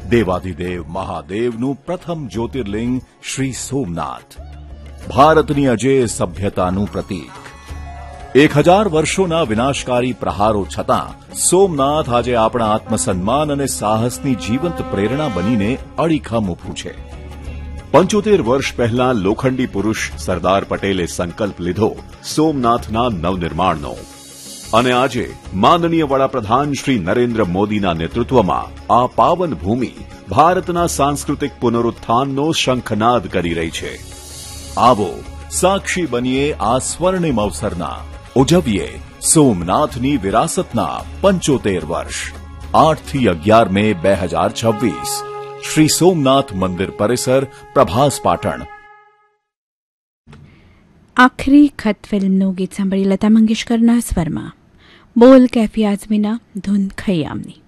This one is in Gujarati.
દેવાધિદેવ મહાદેવનું પ્રથમ જ્યોતિર્લિંગ શ્રી સોમનાથ, ભારતની અજેય સભ્યતાનું પ્રતીક. 1000 વર્ષોના વિનાશકારી પ્રહારો છતાં સોમનાથ આજે આપણા આત્મસન્માન અને સાહસની જીવંત પ્રેરણા બનીને અડીખમ ઊભું છે. 75 વર્ષ પહેલા લોખંડી પુરુષ સરદાર પટેલે સંકલ્પ લીધો સોમનાથના નવનિર્માણનો, અને આજે માનનીય વડાપ્રધાન શ્રી નરેન્દ્ર મોદીના નેતૃત્વમાં આ પાવન ભૂમિ ભારતના સાંસ્કૃતિક પુનરુત્થાનનો શંખનાદ કરી રહી છે. આવો સાક્ષી બનીએ આ સ્વર્ણિમ અવસરના, ઉજવીએ સોમનાથની વિરાસતના 75 વર્ષ. 8 થી 11 મે 2026, શ્રી સોમનાથ મંદિર પરિસર, પ્રભાસ, પાટણ. આખરી ખત ફિલ્મનું ગીત સાંભળી લતા મંગેશકરના સ્વરમાં. બોલ કેફી આઝમીના ધૂન ખૈયામની.